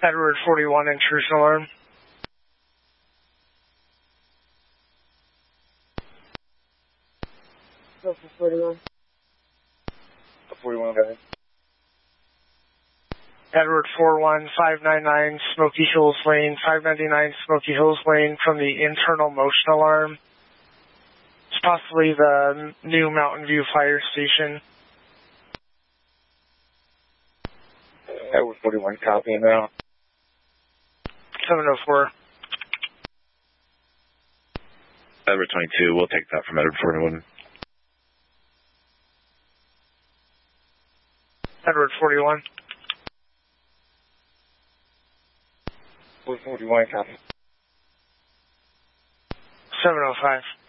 Edward 41, intrusion alarm. Go for 41. 41, go ahead. Edward 41, 599, Smoky Hills Lane, 599 Smoky Hills Lane from the internal motion alarm. It's possibly the new Mountain View Fire Station. Edward 41, copy now. 704. Edward 22, we'll take that from Edward 41. Edward 41. 41, copy. 705.